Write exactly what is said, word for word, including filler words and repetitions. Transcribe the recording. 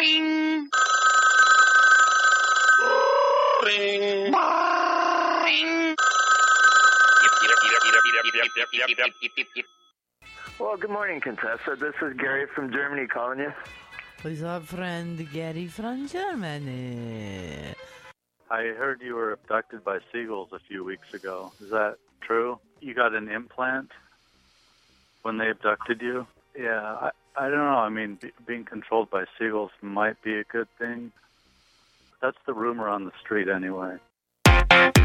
Ring. Ring. Ring. Well, good morning, Contessa. This is Gary from Germany calling you. Who's our friend Gary from Germany? I heard you were abducted by seagulls a few weeks ago. Is that true? You got an implant when they abducted you? Yeah, I, I don't know. I mean, be, being controlled by seagulls might be a good thing. That's the rumor on the street anyway.